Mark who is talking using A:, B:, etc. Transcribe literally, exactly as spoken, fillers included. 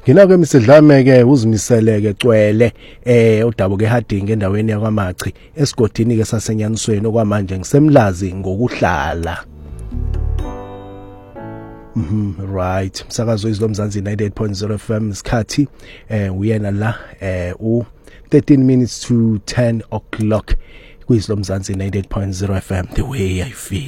A: ngina ke misedlame ke uzimiseleke cwele eh udabuke ehadingi endaweni yakwamachi esigodini ke sasenyanisweni okwamanje ngisemlazi ngokuhlala. Mhm right msakazo izlo Mzansi ninety-eight point zero F M isikhathi eh uyena la eh u thirteen minutes to ten o'clock kuyizlo Mzansi ninety-eight point zero F M the way I feel.